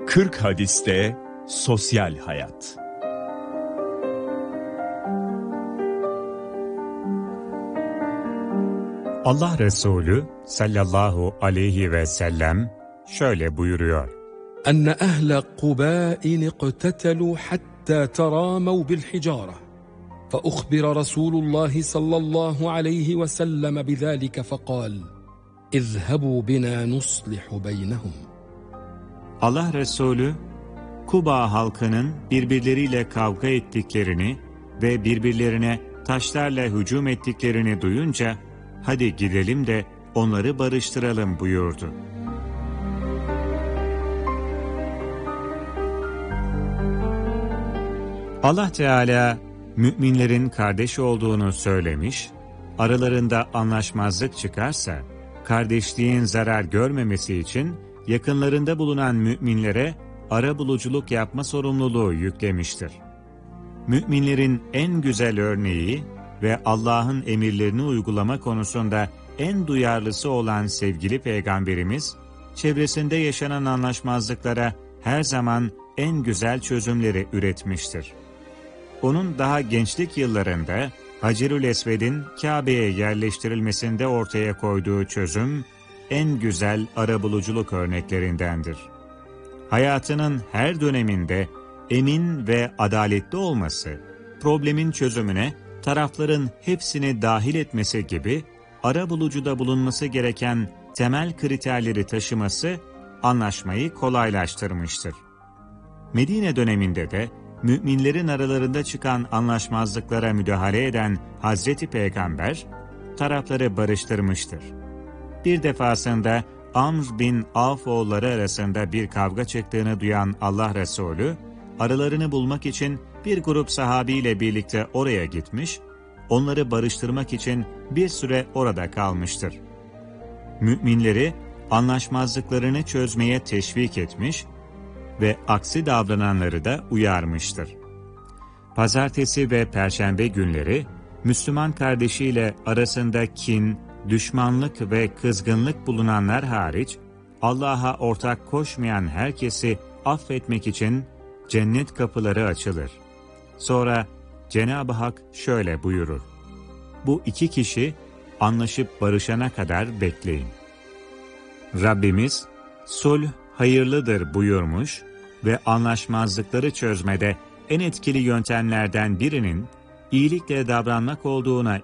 40 hadiste sosyal hayat. Allah Resulü sallallahu aleyhi ve sellem şöyle buyuruyor. أن أهل قباء اقتتلوا حتى تراموا بالحجارة فأخبر رسول الله صلى الله عليه وسلم بذلك فقال اذهبوا بنا نصلح بينهم. Allah Resulü Kuba halkının birbirleriyle kavga ettiklerini ve birbirlerine taşlarla hücum ettiklerini duyunca hadi gidelim de onları barıştıralım buyurdu. Allah Teala müminlerin kardeş olduğunu söylemiş, aralarında anlaşmazlık çıkarsa kardeşliğin zarar görmemesi için yakınlarında bulunan müminlere arabuluculuk yapma sorumluluğu yüklemiştir. Müminlerin en güzel örneği ve Allah'ın emirlerini uygulama konusunda en duyarlısı olan sevgili Peygamberimiz, çevresinde yaşanan anlaşmazlıklara her zaman en güzel çözümleri üretmiştir. Onun daha gençlik yıllarında Hacerül Esved'in Kabe'ye yerleştirilmesinde ortaya koyduğu çözüm, en güzel arabuluculuk örneklerindendir. Hayatının her döneminde emin ve adaletli olması, problemin çözümüne tarafların hepsini dahil etmesi gibi arabulucuda bulunması gereken temel kriterleri taşıması anlaşmayı kolaylaştırmıştır. Medine döneminde de müminlerin aralarında çıkan anlaşmazlıklara müdahale eden Hazreti Peygamber tarafları barıştırmıştır. Bir defasında Amr bin Avf oğulları arasında bir kavga çıktığını duyan Allah Resulü, aralarını bulmak için bir grup sahabiyle birlikte oraya gitmiş, onları barıştırmak için bir süre orada kalmıştır. Müminleri anlaşmazlıklarını çözmeye teşvik etmiş ve aksi davrananları da uyarmıştır. Pazartesi ve Perşembe günleri, Müslüman kardeşiyle arasında kin, düşmanlık ve kızgınlık bulunanlar hariç, Allah'a ortak koşmayan herkesi affetmek için cennet kapıları açılır. Sonra Cenab-ı Hak şöyle buyurur: bu iki kişi anlaşıp barışana kadar bekleyin. Rabbimiz, sulh hayırlıdır buyurmuş ve anlaşmazlıkları çözmede en etkili yöntemlerden birinin iyilikle davranmak olduğuna